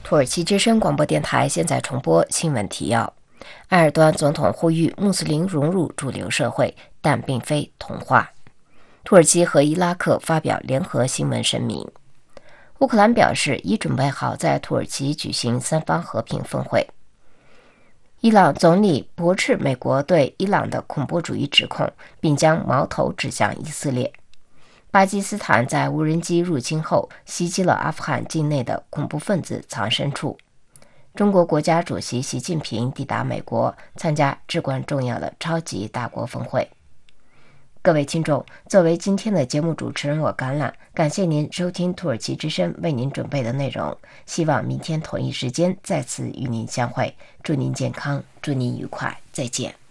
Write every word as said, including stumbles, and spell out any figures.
土耳其之声广播电台现在重播新闻提要：埃尔多安总统呼吁穆斯林融入主流社会，但并非同化。土耳其和伊拉克发表联合新闻声明。乌克兰表示已准备好在土耳其举行三方和平峰会。伊朗总理驳斥美国对伊朗的恐怖主义指控，并将矛头指向以色列。巴基斯坦在无人机入侵后袭击了阿富汗境内的恐怖分子藏身处。中国国家主席习近平抵达美国，参加至关重要的超级大国峰会。各位听众，作为今天的节目主持人，我橄榄，感谢您收听土耳其之声为您准备的内容，希望明天同一时间再次与您相会。祝您健康，祝您愉快，再见。